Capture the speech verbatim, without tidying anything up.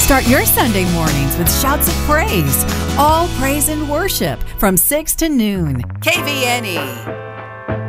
Start your Sunday mornings with shouts of praise. All praise and worship from six to noon. K V N E.